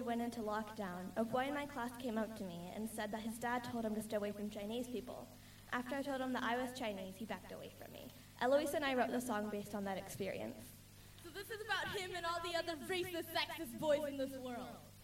went into lockdown, a boy in my class came up to me and said that his dad told him to stay away from Chinese people. After I told him that I was Chinese, he backed away from me. Eloise and I wrote the song based on that experience. So this is about him and all the other racist, sexist boys in this world.